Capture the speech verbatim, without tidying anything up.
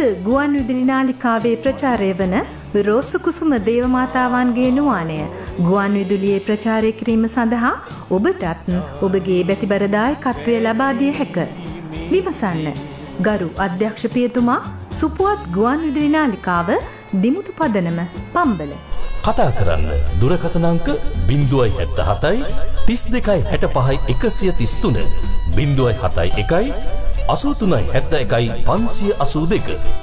ගුවන් විදුලි නාලිකාවේ ප්‍රචාරය වන රෝස කුසුම දේවමාතාවන්ගේ නුවාණය ගුවන් විදුලියේ ප්‍රචාරය කිරීම සඳහා ඔබටත් ඔබගේ බැතිබර දායකත්වය ලබා දිය හැක. විමසන්න. ගරු අධ්‍යක්ෂ පියතුමා, සුපුවත් ගුවන් විදුලි නාලිකාව, දිමුතු පදනම, පම්බල. කතා කරන්න දුරකථන අංක ज़ीरो सात सात तीस दो साठ पाँच एक सौ तीस तीन ज़ीरो सात एक एक अस्सी तीन सात एक पाँच अस्सी दो